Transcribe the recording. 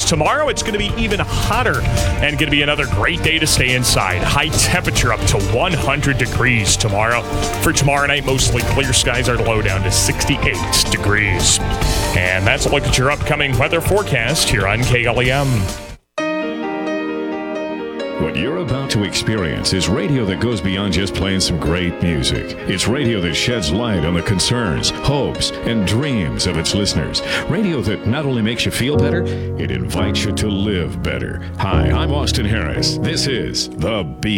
Tomorrow, it's going to be even hotter and going to be another great day to stay inside. High temperature up to 100 degrees tomorrow. For tomorrow night, mostly clear skies. Our low down to 68 degrees. And that's a look at your upcoming weather forecast here on KLEM. What you're about to experience is radio that goes beyond just playing some great music. It's radio that sheds light on the concerns, hopes, and dreams of its listeners. Radio that not only makes you feel better, it invites you to live better. Hi, I'm Austin Harris. This is The Beat.